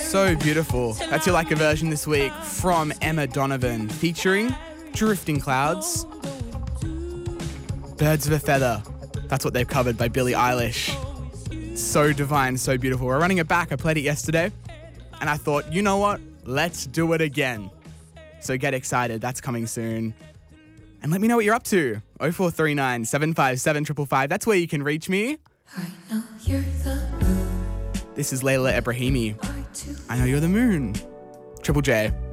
So beautiful. That's your Like a version this week from Emma Donovan, featuring Drifting Clouds. Birds of a Feather. That's what they've covered by Billie Eilish. So divine, so beautiful. We're running it back. I played it yesterday, and I thought, you know what? Let's do it again. So get excited. That's coming soon. And let me know what you're up to. 0439 757 555. That's where you can reach me. I know you're the moon. This is Layla Ebrahimi. I know you're the moon. Triple J.